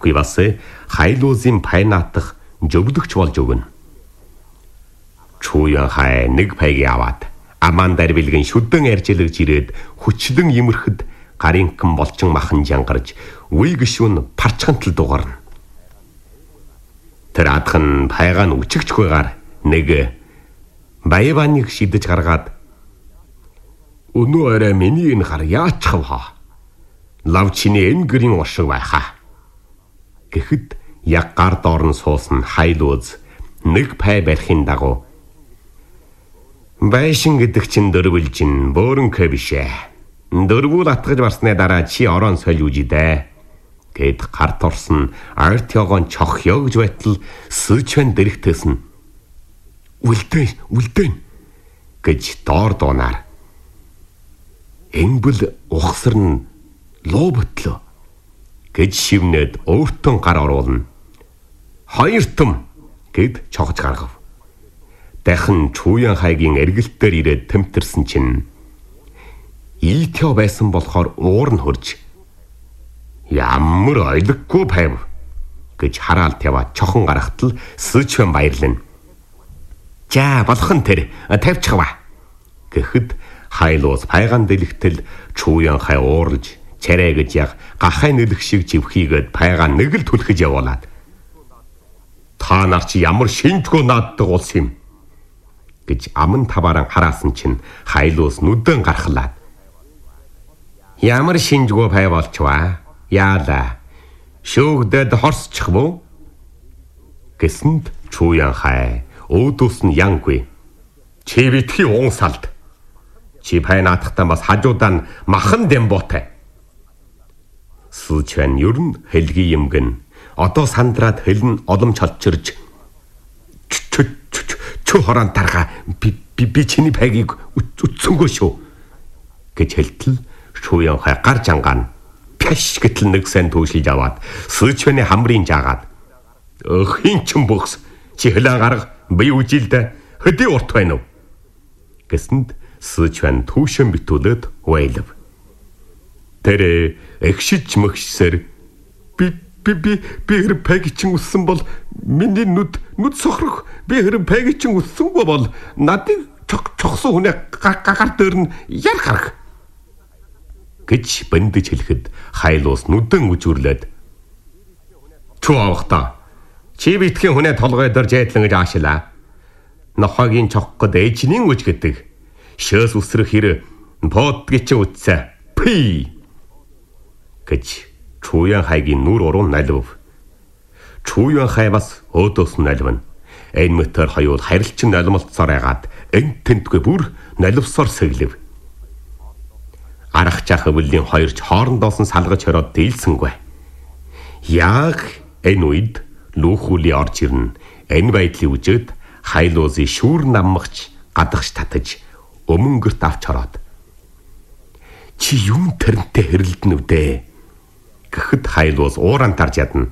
Тэгэхгүй бас Хайлуузын пайнаатах зөвлөгч болж өгнө. Чуян хай нэг пайгийг аваад аман дарбилгэн шүдэн аржилж ирээд хүчлэн имэрхэд гаринхан болчин махан жангарч үе гişүн парчхантал дугарна. Тэр адхан пайгаа нь үчигчгүйгээр нэг баяваныг шидэж гаргаад өнөө арай миний энэ гар яачхав хаа. Лавчины энэ гэрийн уршиг байхаа. Гэхэд яг гар доорн суусан Хайлууз нэг пай барихын дагуу байшин гэдэг чинь дөрвөлжин бөөрөнкөө бишээ. Дөрвүүл атгаж барсны дараа чи орон солиуж идэ. Гэд гарт орсон арт явгон чох ёгж байтал Сычвэн дэрэгтэйсэн. Үлдэн гэж доор дуунаар. Энбэл ухсар нь луу ботлоо гэж шивнээд өөртөө гар оруулна. Хоёр том гэд чогж гаргав. Дахин Чуян хайгийн эргэлтээр ирээд тэмтэрсэн чинь ийтё байсан болохоор уур нь хурж ямар ойлгохгүй байв гэж хараалт яваад чохон гарахтал Сычвэн баярлана. За болох нь тэр тавьчихва гэхэд Хайлуус пайгаан дэлгэтэл Чуян хай уурж чарэ гэж яг гахай нэлэх шиг живхийгээд пайгаан нэг л түлхэж явуулаад та нар чи ямар шинжгүй нааддаг улс юм гэж аман тавааран хараасан чинь Хайлуус нүдэн гархлаад ямар шинжгүй пай болчваа яала шөөгдөд хорсчих вэ гэсэнд Чуян хай өөдөөс нь янгүй чи битгий уунсалд чи пай наатахтаа бас хажуудаа нь махан дэмбоотой. Сычвэн ер нь хэлгийн юмгэн одоо сандраад хэлн оломч холчирж чу хорон тарга би чиний пайгийг үтсэнгөө шүү гэж хэлтэл Чуян хай гар жангаан пяш гэтэл нэг сан түүшилж аваад Сычвэний хамрын жаагаад хин чин бөхс чи хэлэн гарга би үжилдэ хөдий урт байна уу гэсэнд Сычвэн түүшэн битүүлээд уйлав. Тэр эгшиж мөгшсээр би хэрэг пайг чин үссэн бол миний нүд сохрох би хэрэг пайг чин үссэнгүй бол надыг чогсон хүнээ гар дээр нь яр гарах гэж бандж хэлэхэд Хайлуус нүдэн үжүрлээд чуу авахта чи битгий хүнээ толгой дээр жайдлан гэж аашилаа. Нохогийн чоггод ээжнийн үж гэдэг шөөс үсрэх хэр подги чи үтсэ пи гэж Чуян хайгийн нүр уруу налив. Чуян хай бас өөдөөс нь налвна. Энэ мэтэр хоёул харилцан налмалцсаар айгаад эн тентгүй бүр налвсаар сэглэв. Арах жах өвлийн хоёрч хоорондоос нь салгаж хороод дийлсэнгүй. Яг энэ үед лүүхүүли орж ирнэ. Энэ байдлыг үжээд Хайлуузын шүүр наммагч гадагш татаж өмөнгөрт авч ороод чи юм тэрнтэй хэрэлдэн үдэ гэхэд Хайлуус ууран тарж ядна.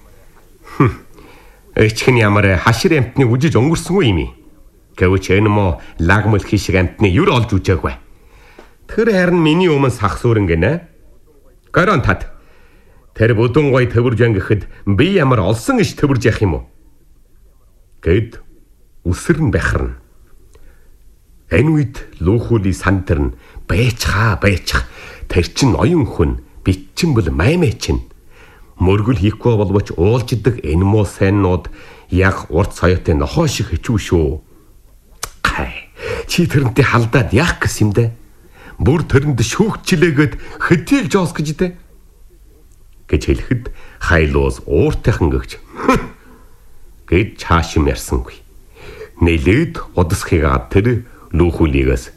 Эчхэн ямар хашир амтны үжиж өнгөрсөнгүй юм. Гэвч энэ мо лагмөлхий шиг амтны юр олж үжээгүй. Тэр харин миний өмнө сах сүрэн гинэ. Горон тат. Тэр бүдүн гой төвөрж ангихад би ямар олсон иш төвөрж явах юм уу? Гэд үсрэн бахарна. Энэ үед лүүхүүли сантэрн байцхаа тэр чин оюун хүн битчин бол маймэ чин мөргөл хийхгүй болвоч уулждаг энэ муу сайннууд яг урт соёотой нохоо шиг хичүү шүү. Хай чи тэрнтэй халдаад яах гэсэн юм бэ? Бүр тэрэнд шүүгчлээгээд хөтөл жоос гэж дээ гэж хэлэхэд Хайлуус ууртайхан гэгч гэд чаашим ярьсангүй. Нэлээд удасхийгаа тэр лүүхүүлигээс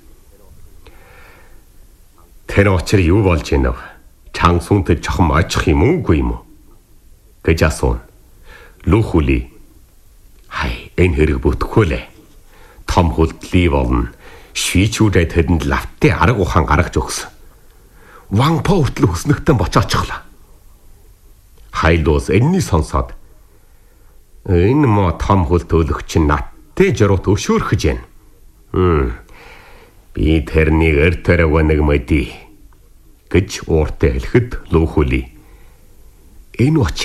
тэр очир юу болж байна вэ? Чангсунтэй чохом очих юм уугүй юм уу? гэж асууна. Лүүхүүли хай энэ хэрэг бүтгэхүүлээ. Том хөлтлий болно. Швичүүдэд тэрэнд лавтын арга ухаан гаргаж өгсөн. Ванпо хүртэл хөснөгтөн бочоочихлоо. Хайлуус энэний сонсоод энэ мо том хөлт өлөгч наттэй жирут өшөөрхөж байна. Би тэрнийг эртэрэг нэг мэди гэж ууртай хэлэхэд лүүхүүли энэ